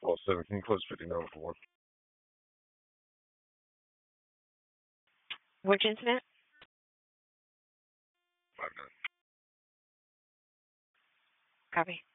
Well, 7, can you close 59 for 1? Which incident? 5-9. Copy.